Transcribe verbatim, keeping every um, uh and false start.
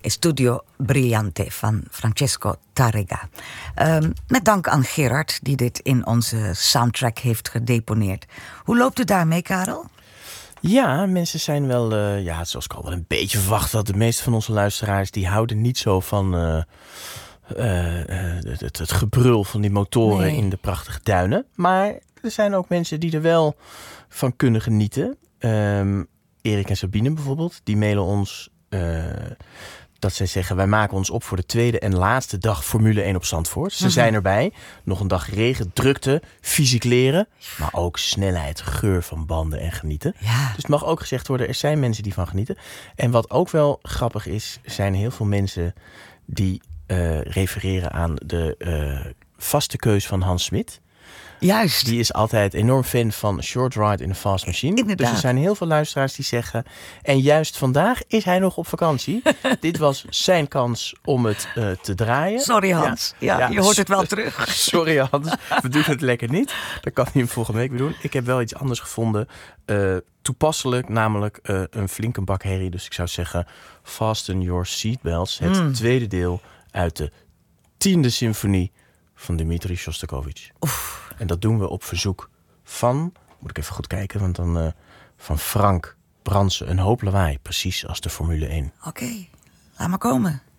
Studio Brillante van Francesco Tarrega. Um, met dank aan Gerard, die dit in onze soundtrack heeft gedeponeerd. Hoe loopt het daarmee, Karel? Ja, mensen zijn wel, uh, ja, zoals ik al wel een beetje verwacht had. De meeste van onze luisteraars die houden niet zo van uh, uh, uh, het, het gebrul van die motoren nee. in de prachtige duinen. Maar er zijn ook mensen die er wel van kunnen genieten. Um, Erik en Sabine bijvoorbeeld, die mailen ons uh, dat zij zeggen: wij maken ons op voor de tweede en laatste dag Formule één op Zandvoort. Ze mm-hmm. zijn erbij. Nog een dag regen, drukte, fysiek leren, maar ook snelheid, geur van banden en genieten. Ja. Dus het mag ook gezegd worden, er zijn mensen die van genieten. En wat ook wel grappig is, zijn heel veel mensen die uh, refereren aan de uh, vaste keus van Hans Smit. Juist. Die is altijd enorm fan van Short Ride in a Fast Machine. Inderdaad. Dus er zijn heel veel luisteraars die zeggen: en juist vandaag is hij nog op vakantie. Dit was zijn kans om het uh, te draaien. Sorry Hans, ja, ja, ja, je hoort het wel terug. Sorry Hans, we doen het lekker niet. Dat kan hij hem volgende week weer doen. Ik heb wel iets anders gevonden. Uh, toepasselijk, namelijk uh, een flinke bak herrie. Dus ik zou zeggen, fasten your seatbelts. Het mm. tweede deel uit de tiende symfonie van Dmitri Shostakovich. Oef. En dat doen we op verzoek van, moet ik even goed kijken, want dan uh, van Frank Brandsen. Een hoop lawaai, precies als de Formule één. Oké, okay, laat maar komen.